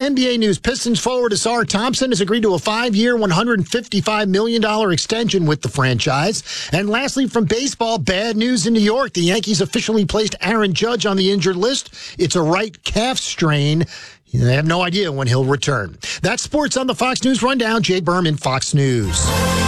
NBA news, Pistons forward Asar Thompson has agreed to a 5-year, $155 million extension with the franchise. And lastly, from baseball, bad news in New York. The Yankees officially placed Aaron Judge on the injured list. It's a right calf strain. They have no idea when he'll return. That's sports on the Fox News Rundown. Jay Berman, Fox News.